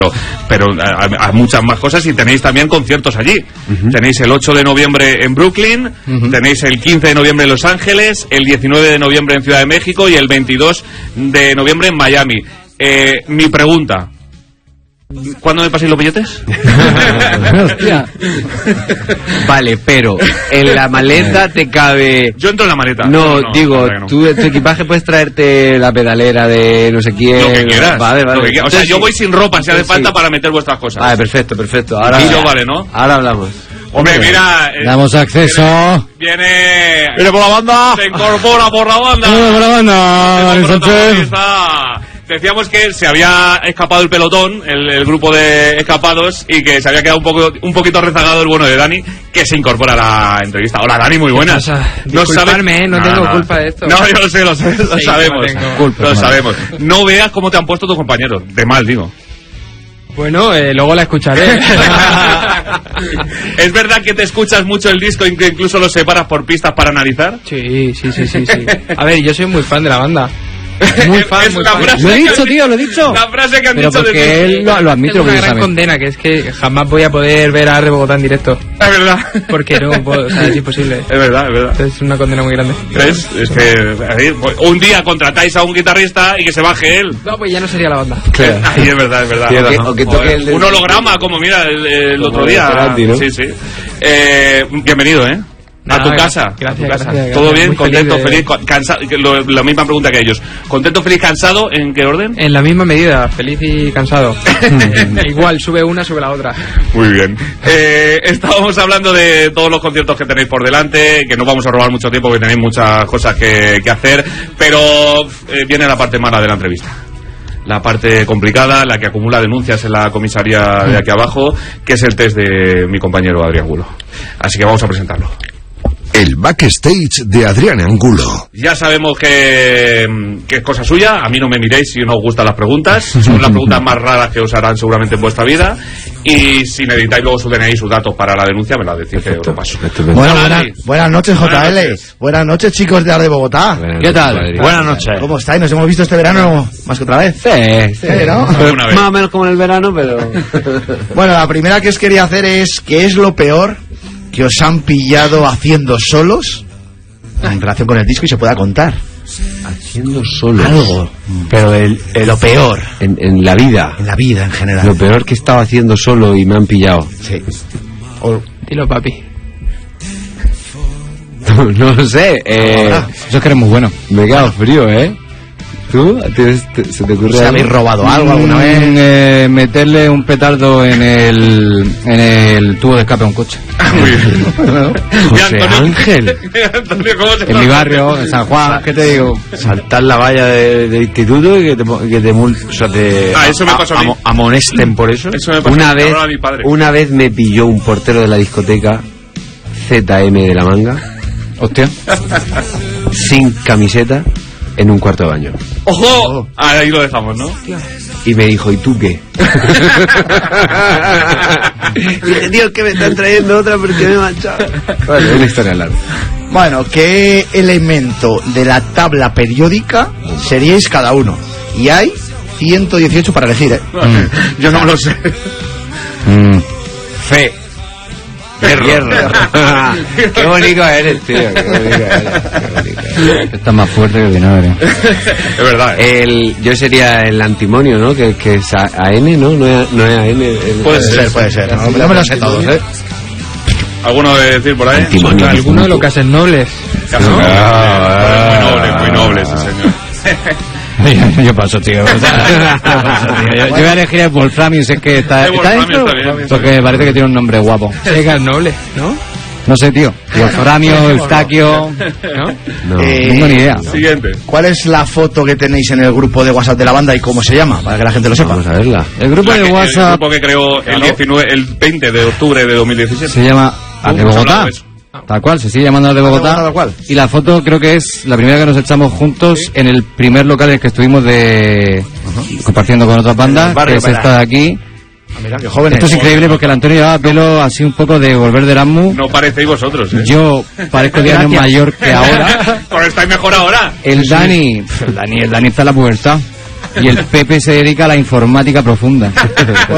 pero hay muchas más cosas y tenéis también conciertos allí. Tenéis el 8 de noviembre en Brooklyn, tenéis el 15 de noviembre en Los Ángeles, el 19 de noviembre en Ciudad de México y el 22 de noviembre en Miami. Mi pregunta: ¿cuándo me pasáis los billetes? Vale, pero en la maleta te cabe... Yo entro en la maleta. No, digo, tu equipaje puedes traerte la pedalera de no sé quién. Lo que quieras. Vale. O sea, yo voy sin ropa si hace falta para meter vuestras cosas. Vale, perfecto. Ahora vale, ¿no? Ahora hablamos. Hombre, mira... damos acceso. Viene por la banda. Se incorpora por la banda. Por la banda, Dani Sánchez. Decíamos que se había escapado el pelotón, el grupo de escapados, y que se había quedado un poquito rezagado el bueno de Dani, que se incorpora a la entrevista. Hola, Dani, muy buenas. No tengo culpa de esto. No, yo lo sé, lo sabemos. Lo sabemos. No veas cómo te han puesto tus compañeros. De mal, digo. Bueno, luego la escucharé. ¿Es verdad que te escuchas mucho el disco y que incluso lo separas por pistas para analizar? Sí. A ver, yo soy muy fan de la banda. Muy fan. Lo he dicho, tío, lo he dicho. La frase que han pero dicho porque de él lo admite. Tengo una gran condena, que es que jamás voy a poder ver a de Bogotá en directo. Es verdad. Porque no puedo, o sea, es imposible. Es verdad. Es una condena muy grande. ¿Crees? Es que un día contratáis a un guitarrista y que se baje él. No, pues ya no sería la banda. Claro. Ay, es verdad. O que toque un holograma, como mira el otro día. Ferrati, ¿no? Sí. Bienvenido, a tu casa. Gracias. ¿Todo bien? Muy ¿Contento, feliz feliz, cansado? La misma pregunta que ellos. ¿Contento, feliz, cansado? ¿En qué orden? En la misma medida, feliz y cansado. Igual, sube una, sube la otra. Muy bien. Estábamos hablando de todos los conciertos que tenéis por delante, que no vamos a robar mucho tiempo porque tenéis muchas cosas que hacer, pero viene la parte mala de la entrevista. La parte complicada, la que acumula denuncias en la comisaría de aquí abajo, que es el test de mi compañero Adrián Angulo. Así que vamos a presentarlo. El backstage de Adrián Angulo. Ya sabemos que es cosa suya. A mí no me miréis si no os gustan las preguntas. Son las preguntas más raras que os harán seguramente en vuestra vida. Y si necesitáis luego su DNI y sus datos para la denuncia, me las decís que os lo paso. Bueno, buenas noches, JL. Buenas noches, chicos de Bogotá. ¿Qué tal? Buenas noches. ¿Cómo estáis? Nos hemos visto este verano más que otra vez. Sí, ¿no? Más o menos como en el verano, pero... Bueno, la primera que os quería hacer es: ¿qué es lo peor que os han pillado haciendo solos en relación con el disco y se pueda contar? Haciendo solos. Algo. Pero lo peor. En la vida. En la vida, en general. Lo peor que estaba haciendo solo y me han pillado. Sí. Dilo, papi. No lo sé. Eso es que eres muy bueno. Me he quedado frío, ¿eh? ¿Tú? ¿Se te ocurre algo? ¿Habéis robado algo alguna vez? Meterle un petardo en el tubo de escape a un coche. Muy bien. José Ángel. Antonio, ¿cómo se En mi barrio, en San Juan, ¿qué te digo? Saltar la valla de instituto y que te eso me pasó a mí. amonesten por eso. Eso me pasó a mi padre. Una vez me pilló un portero de la discoteca ZM de la Manga. Hostia. Sin camiseta en un cuarto de baño. ¡Ojo! Ahí lo dejamos, ¿no? Y me dijo, ¿y tú qué? Dije, tío, es que me están trayendo otra porque me he manchado. Bueno, una historia larga. Bueno, ¿qué elemento de la tabla periódica seríais cada uno? Y hay 118 para elegir, ¿eh? Yo no lo sé. Fe. Hierro. Qué bonito eres, tío. Qué bonito eres. Estás más fuerte que el vinagre. Es verdad. Yo sería el antimonio, ¿no? Que es AN, ¿no? No es AN. Puede ser. No me lo sé todos, ¿eh? ¿Alguno de decir por ahí? Antimonio. Alguno de los casos nobles. Muy noble, sí, señor. Yo paso, tío. Yo voy a elegir el Wolframius, es que está dentro. Porque parece que tiene un nombre guapo. Sería noble, ¿no? No sé, tío. Wolframio, Eustaquio. ¿No? No tengo ni idea. Siguiente. ¿Cuál es la foto que tenéis en el grupo de WhatsApp de la banda y cómo se llama? Para que la gente lo sepa. Vamos a verla. El grupo de WhatsApp El grupo que creó el 20 de octubre de 2017. se llama Al de Bogotá. Tal cual, se sigue llamando Al de Bogotá. Tal cual. Y la foto creo que es la primera que nos echamos juntos en el primer local en el que estuvimos compartiendo con otras bandas, que es esta de aquí. Mira, qué jóvenes. Esto es increíble porque el Antonio llevaba pelo así un poco de volver de Erasmus. No parecéis vosotros, ¿eh? Yo parezco 10 años mayor que ahora. Pero estáis mejor ahora. El Dani está en la pubertad. Y el Pepe se dedica a la informática profunda.